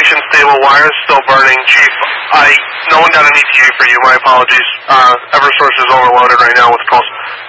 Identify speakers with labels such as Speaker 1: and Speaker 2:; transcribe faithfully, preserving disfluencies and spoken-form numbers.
Speaker 1: station stable, wires still burning. Chief, I, no one got an E T A for you, my apologies. Uh, Eversource is overloaded right now with calls.